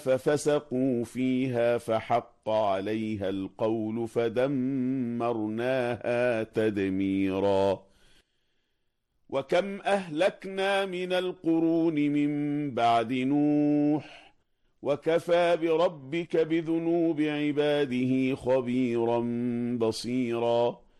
ففسقوا فيها فحق عليها القول فدمرناها تدميرا. وكم أهلكنا من القرون من بعد نوح وكفى بربك بذنوب عباده خبيرا بصيرا.